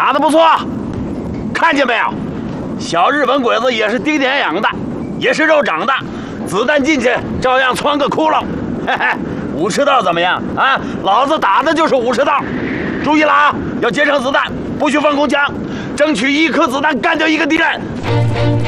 打得不错，看见没有？小日本鬼子也是丁点养的，也是肉长的，子弹进去照样穿个窟窿。嘿嘿，武士道怎么样啊？老子打的就是武士道。注意了啊，要节省子弹，不许放空枪，争取1颗子弹干掉1个敌人。